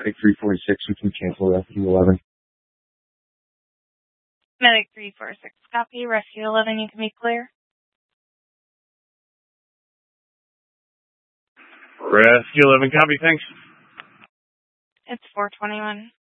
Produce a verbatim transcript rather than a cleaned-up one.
Medic three forty-six, we can cancel Rescue eleven. Medic three forty-six, copy. Rescue eleven, you can be clear. Rescue eleven, copy, thanks. It's four twenty-one.